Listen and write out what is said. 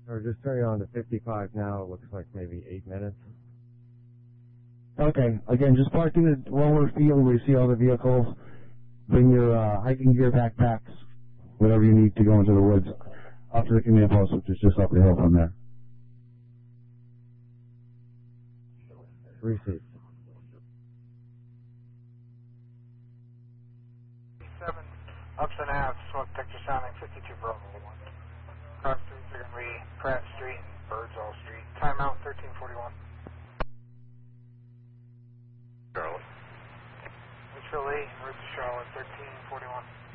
Or just turn it on to 55 now. It looks like maybe 8 minutes. Okay. Again, just park in the lower field where you see all the vehicles. Bring your hiking gear, backpacks, whatever you need to go into the woods, up to the command post, which is just up the hill from there. 3 seats. 7 Upson Ave, smoke detector sounding 52 Bravo 1. Car streets are going to be Pratt Street and Birdsall Street. Timeout 1341. Charlotte. Mitchell Lee, route to Charlotte 1341.